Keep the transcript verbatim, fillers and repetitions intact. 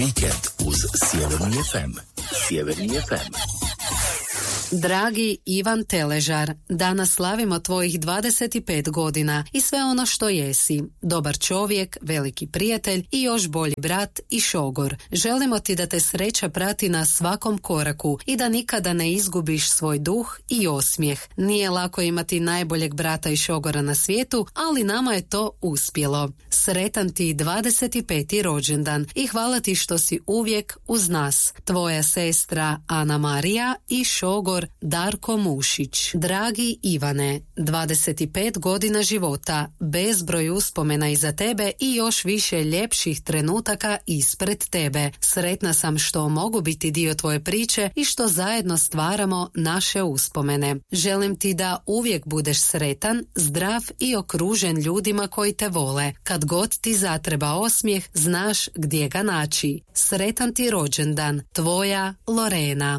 Vikend uz Sjeverni ef em. Sjeverni ef em. Dragi Ivan Teležar, danas slavimo tvojih dvadeset pet godina i sve ono što jesi. Dobar čovjek, veliki prijatelj i još bolji brat i šogor. Želimo ti da te sreća prati na svakom koraku i da nikada ne izgubiš svoj duh i osmijeh. Nije lako imati najboljeg brata i šogora na svijetu, ali nama je to uspjelo. Sretan ti dvadeset peti rođendan i hvala ti što si uvijek uz nas. Tvoja sestra Ana Marija i šogor Darko Mušić. Dragi Ivane, dvadeset pet godina života, bezbroj uspomena iza tebe i još više ljepših trenutaka ispred tebe. Sretna sam što mogu biti dio tvoje priče i što zajedno stvaramo naše uspomene. Želim ti da uvijek budeš sretan, zdrav i okružen ljudima koji te vole. Kad god ti zatreba osmijeh, znaš gdje ga naći. Sretan ti rođendan, tvoja Lorena.